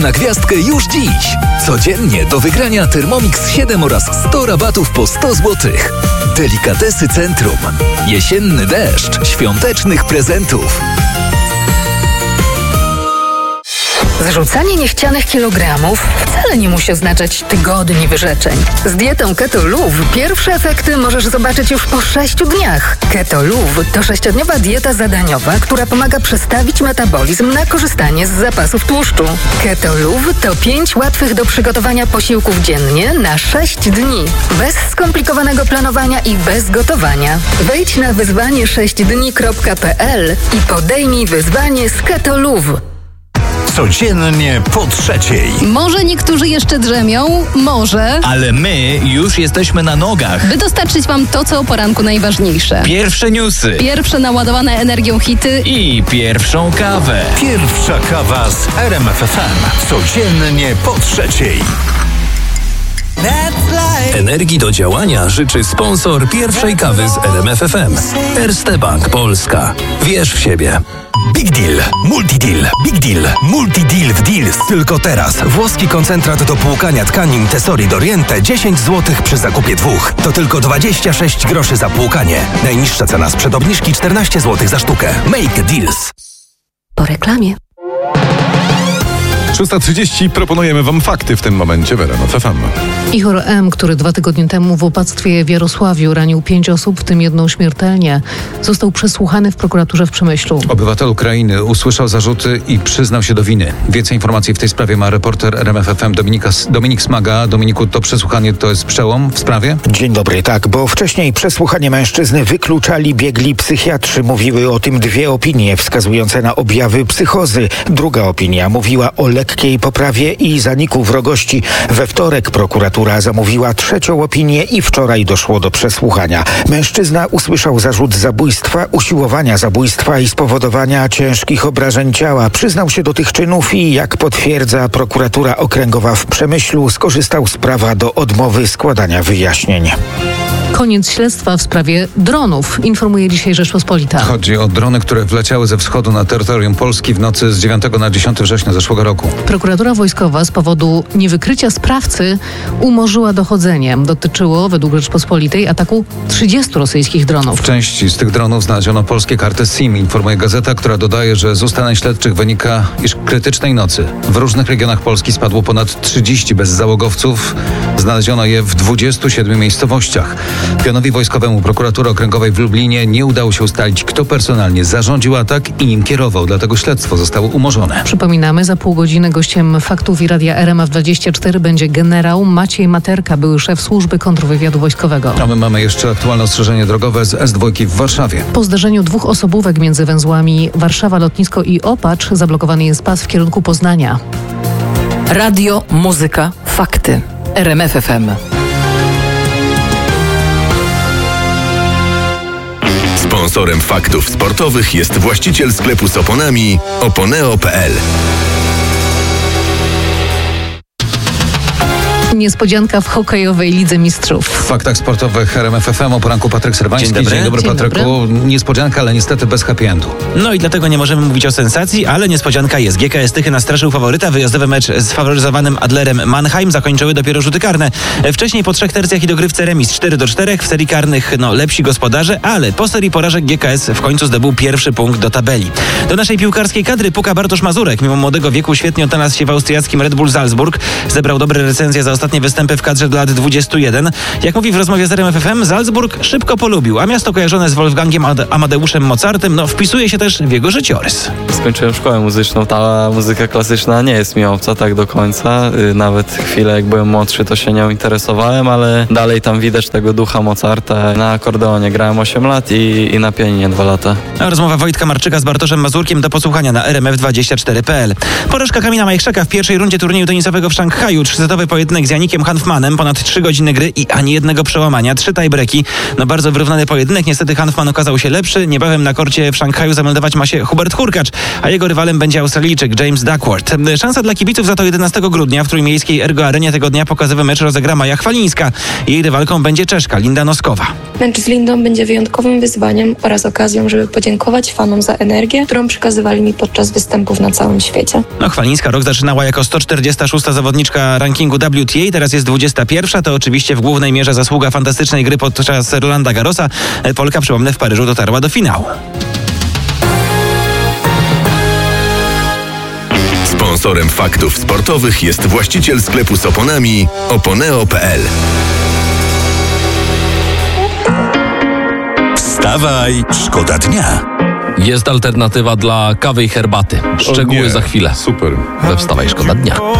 Na gwiazdkę już dziś. Codziennie do wygrania Thermomix 7 oraz 100 rabatów po 100 zł. Delikatesy Centrum. Jesienny deszcz świątecznych prezentów. Zrzucanie niechcianych kilogramów wcale nie musi oznaczać tygodni wyrzeczeń. Z dietą Keto Luv pierwsze efekty możesz zobaczyć już po 6 dniach. Keto Luv to 6-dniowa dieta zadaniowa, która pomaga przestawić metabolizm na korzystanie z zapasów tłuszczu. Keto Luv to 5 łatwych do przygotowania posiłków dziennie na 6 dni. Bez skomplikowanego planowania i bez gotowania. Wejdź na wyzwanie6dni.pl i podejmij wyzwanie z Keto Luv. Codziennie po 3:00. Może niektórzy jeszcze drzemią, może. Ale my już jesteśmy na nogach. By dostarczyć wam to, co o poranku najważniejsze. Pierwsze newsy. Pierwsze naładowane energią hity. I pierwszą kawę. Pierwsza kawa z RMF FM. Codziennie po 3:00. Energii do działania życzy sponsor pierwszej kawy z RMF FM. Erste Bank Polska. Wierz w siebie. Big Deal, Multideal, Big Deal, Multideal w Deals. Tylko teraz włoski koncentrat do płukania tkanin Tesori Doriente 10 zł przy zakupie 2. To tylko 26 groszy za płukanie. Najniższa cena sprzed obniżki 14 zł za sztukę. Make deals. Po reklamie. 6:30 proponujemy wam fakty w tym momencie w RMF FM. Ihor M., który 2 tygodnie temu w opactwie w Jarosławiu ranił 5 osób, w tym 1 śmiertelnie, został przesłuchany w prokuraturze w Przemyślu. Obywatel Ukrainy usłyszał zarzuty i przyznał się do winy. Więcej informacji w tej sprawie ma reporter RMF FM Dominik Smaga. Dominiku, to przesłuchanie to jest przełom w sprawie? Dzień dobry, tak, bo wcześniej przesłuchanie mężczyzny wykluczali biegli psychiatrzy. Mówiły o tym 2 opinie wskazujące na objawy psychozy. Druga opinia mówiła o lekkiej poprawie i zaniku wrogości. We wtorek prokuratura zamówiła 3. opinię i wczoraj doszło do przesłuchania. Mężczyzna usłyszał zarzut zabójstwa, usiłowania zabójstwa i spowodowania ciężkich obrażeń ciała. Przyznał się do tych czynów i, jak potwierdza prokuratura okręgowa w Przemyślu, skorzystał z prawa do odmowy składania wyjaśnień. Koniec śledztwa w sprawie dronów, informuje dzisiaj Rzeczpospolita. Chodzi o drony, które wleciały ze wschodu na terytorium Polski w nocy z 9 na 10 września zeszłego roku. Prokuratura wojskowa z powodu niewykrycia sprawcy umorzyła dochodzenie. Dotyczyło, według Rzeczpospolitej, ataku 30 rosyjskich dronów. W części z tych dronów znaleziono polskie karty SIM, informuje gazeta, która dodaje, że z ustaleń śledczych wynika, iż krytycznej nocy w różnych regionach Polski spadło ponad 30 bezzałogowców. Znaleziono je w 27 miejscowościach. Pionowi wojskowemu prokuratury okręgowej w Lublinie nie udało się ustalić, kto personalnie zarządził atak i nim kierował, dlatego śledztwo zostało umorzone. Przypominamy, za pół godziny gościem Faktów i Radia RMF24 będzie generał Maciej Materka, były szef służby kontrwywiadu wojskowego. A my mamy jeszcze aktualne ostrzeżenie drogowe z S2 w Warszawie. Po zdarzeniu 2 osobówek między węzłami Warszawa Lotnisko i Opacz zablokowany jest pas w kierunku Poznania. Radio, muzyka, fakty. RMF FM. Sponsorem faktów sportowych jest właściciel sklepu z oponami oponeo.pl. Niespodzianka w hokejowej Lidze Mistrzów. W faktach sportowych RMF FM o poranku Patryk Serwański. Dzień dobry Patryku. Niespodzianka, ale niestety bez happy endu. No i dlatego nie możemy mówić o sensacji, ale niespodzianka jest. GKS Tychy nastraszył faworyta. Wyjazdowy mecz z faworyzowanym Adlerem Mannheim zakończyły dopiero rzuty karne. Wcześniej po 3 tercjach i dogrywce remis 4-4. W serii karnych lepsi gospodarze, ale po serii porażek GKS w końcu zdobył pierwszy punkt do tabeli. Do naszej piłkarskiej kadry puka Bartosz Mazurek. Mimo młodego wieku świetnie odnalazł się w austriackim Red Bull Salzburg. Zebrał dobre recenzje za ostatnie występy w kadrze do lat 21. Jak mówi w rozmowie z RMF FM, Salzburg szybko polubił, a miasto kojarzone z Wolfgangiem Amadeuszem Mozartem wpisuje się też w jego życiorys. Skończyłem szkołę muzyczną, ta muzyka klasyczna nie jest mi obca tak do końca. Nawet chwilę jak byłem młodszy, to się nią interesowałem, ale dalej tam widać tego ducha Mozarta. Na akordeonie grałem 8 lat i na pianinie 2 lata. A rozmowa Wojtka Marczyka z Bartoszem Mazurkiem do posłuchania na RMF24.pl. Porażka Kamila Majchrzaka w pierwszej rundzie turnieju tenisowego w Szanghaju. 3-setowy pojedynek Janikiem Hanfmanem, ponad 3 godziny gry i ani jednego przełamania, 3 tiebreaki. No bardzo wyrównany pojedynek, niestety Hanfman okazał się lepszy. Niebawem na korcie w Szanghaju zameldować ma się Hubert Hurkacz, a jego rywalem będzie Australijczyk James Duckworth. Szansa dla kibiców za to 11 grudnia w trójmiejskiej Ergo Arenie tego dnia pokazowy mecz rozegra Maja Chwalińska. Jej rywalką będzie Czeszka Linda Noskowa. Mecz z Lindą będzie wyjątkowym wyzwaniem oraz okazją, żeby podziękować fanom za energię, którą przekazywali mi podczas występów na całym świecie. No Chwalińska rok zaczynała jako 146. zawodniczka rankingu WTA, teraz jest 21. To oczywiście w głównej mierze zasługa fantastycznej gry podczas Rolanda Garrosa. Polka, przypomnę, w Paryżu dotarła do finału. Sponsorem faktów sportowych jest właściciel sklepu z oponami oponeo.pl. Wstawaj, szkoda dnia. Jest alternatywa dla kawy i herbaty. Szczegóły za chwilę. Super. We Wstawaj, szkoda dnia.